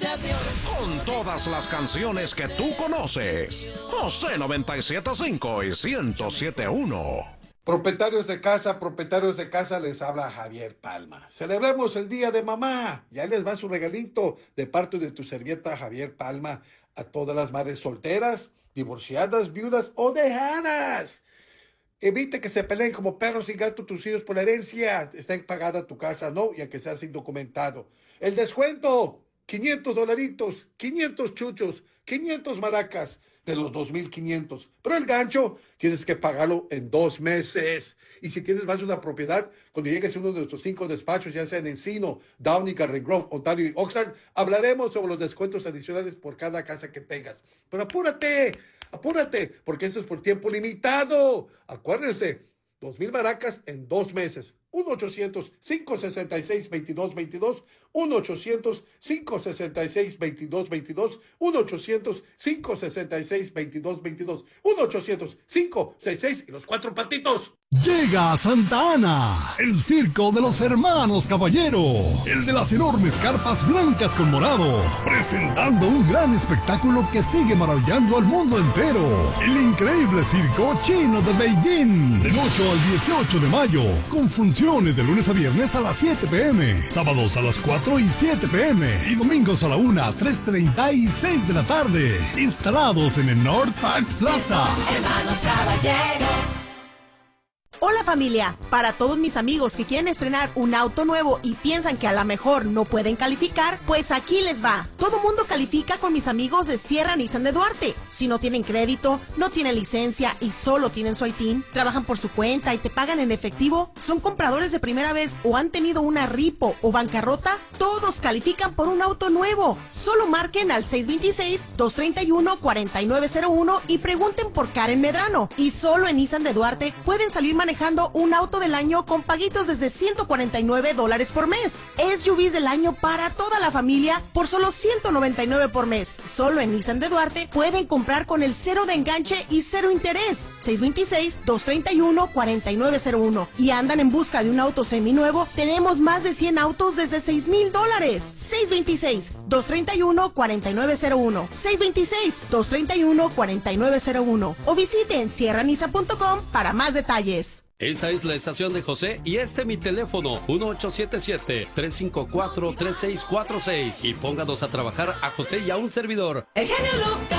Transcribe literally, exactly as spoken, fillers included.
Con todas las canciones que tú conoces. José noventa y siete punto cinco y ciento siete punto uno. Propietarios de casa, propietarios de casa, les habla Javier Palma. Celebremos el Día de Mamá. Ya les va su regalito de parte de tu servieta Javier Palma a todas las madres solteras, divorciadas, viudas o dejadas. Evite que se peleen como perros y gatos tus hijos por la herencia. Está pagada tu casa, ¿no? Y a que seas indocumentado. El descuento, quinientos dolaritos, quinientos chuchos, quinientos maracas de los dos mil quinientos. Pero el gancho tienes que pagarlo en dos meses. Y si tienes más de una propiedad, cuando llegues a uno de nuestros cinco despachos, ya sea en Encino, Downey, Garden Grove, Ontario y Oxnard, hablaremos sobre los descuentos adicionales por cada casa que tengas. Pero apúrate, apúrate, porque eso es por tiempo limitado. Acuérdense, dos mil maracas en dos meses. uno ochocientos, cinco sesenta y seis, veintidós veintidós, uno ochocientos, cinco sesenta y seis, veintidós veintidós, uno ochocientos, cinco sesenta y seis, veintidós veintidós, uno ochocientos, cinco sesenta y seis y los cuatro patitos. Llega a Santa Ana, el circo de los hermanos Caballero, el de las enormes carpas blancas con morado, presentando un gran espectáculo que sigue maravillando al mundo entero, el increíble circo chino de Beijing, del ocho al dieciocho de mayo, con funciones de lunes a viernes a las siete pe eme, sábados a las cuatro y siete pe eme, y domingos a la una, tres treinta y seis de la tarde, instalados en el North Park Plaza. Hermanos Caballero. Hola familia, para todos mis amigos que quieren estrenar un auto nuevo y piensan que a lo mejor no pueden calificar, pues aquí les va. Todo mundo califica con mis amigos de Sierra Nissan de Duarte. Si no tienen crédito, no tienen licencia y solo tienen su I T I N, trabajan por su cuenta y te pagan en efectivo, son compradores de primera vez o han tenido una ripo o bancarrota, todos califican por un auto nuevo. Solo marquen al seis dos seis, dos tres uno, cuatro nueve cero uno y pregunten por Karen Medrano. Y solo en Nissan de Duarte pueden salir manejando manejando un auto del año con paguitos desde ciento cuarenta y nueve dólares por mes. S U Vs del año para toda la familia por solo ciento noventa y nueve por mes. Solo en Nissan de Duarte pueden comprar con el cero de enganche y cero interés. seis dos seis, dos tres uno, cuatro nueve cero uno. Y andan en busca de un auto seminuevo, tenemos más de cien autos desde seis mil dólares. seis dos seis, dos tres uno, cuatro nueve cero uno. seis dos seis, dos tres uno, cuatro nueve cero uno. O visiten sierra nissan punto com para más detalles. Esa es la estación de José y este mi teléfono uno ocho siete siete, tres cinco cuatro, tres seis cuatro seis y pónganos a trabajar a José y a un servidor. El genio Lucas.